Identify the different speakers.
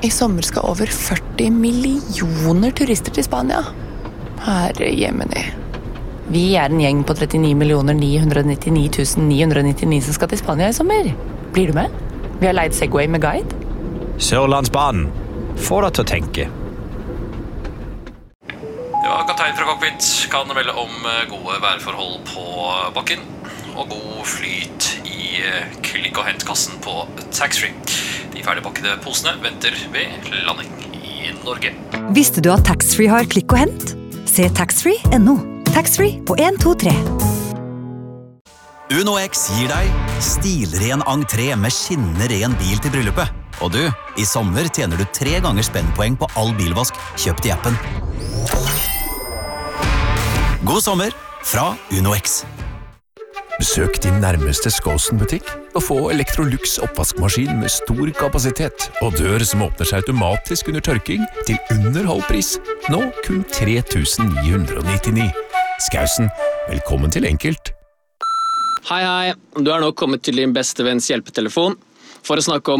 Speaker 1: I sommer skal over 40 millioner turister til Spania. Herre Jemini. Vi en gjeng på 39 999 som skal til Spania I sommer. Blir du med? Vi har leid Segway med guide.
Speaker 2: Sørlandsbanen. Får deg til å tenke.
Speaker 3: Ja, kaptein fra cockpit kan melde om gode værforhold på bakken og god flyt I klikk- og hentkassen på taxfree. De ferdigpakkede posene venter ved landing I Norge.
Speaker 4: Visste du at taxfree har klikk og hent? Se taxfree.no. Taxfree på 123.
Speaker 5: UnoX gir deg stilren entré med skinnende ren bil til bryllupet. Og du, I sommer tjener du 3 ganger spennpoeng på all bilvask kjøpt I appen. God sommer fra UnoX.
Speaker 6: Besøk din nærmeste Skåsen-butikk og få Electrolux oppvaskmaskin med stor kapasitet og dør som åpner seg automatisk under tørking til under halv pris. Nå kun 3.999. Skausen, velkommen til Enkelt.
Speaker 7: Hei, du nå kommet til din beste venns hjelpetelefon for å snakke om